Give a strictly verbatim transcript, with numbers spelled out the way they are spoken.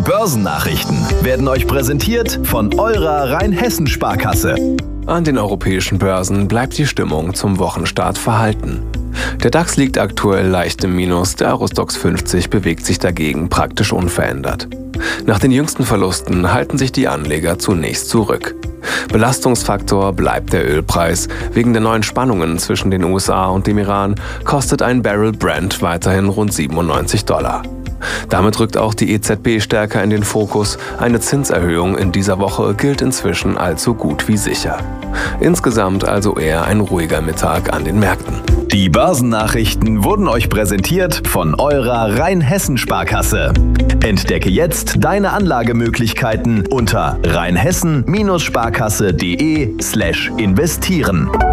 Börsennachrichten werden euch präsentiert von eurer Rheinhessen-Sparkasse. An den europäischen Börsen bleibt die Stimmung zum Wochenstart verhalten. Der DAX liegt aktuell leicht im Minus, der Eurostoxx fünfzig bewegt sich dagegen praktisch unverändert. Nach den jüngsten Verlusten halten sich die Anleger zunächst zurück. Belastungsfaktor bleibt der Ölpreis. Wegen der neuen Spannungen zwischen den U S A und dem Iran kostet ein Barrel Brent weiterhin rund siebenundneunzig Dollar. Damit rückt auch die E Z B stärker in den Fokus. Eine Zinserhöhung in dieser Woche gilt inzwischen als so gut wie sicher. Insgesamt also eher ein ruhiger Mittag an den Märkten. Die Börsennachrichten wurden euch präsentiert von eurer Rheinhessen-Sparkasse. Entdecke jetzt deine Anlagemöglichkeiten unter rheinhessen Sparkasse punkt de slash investieren.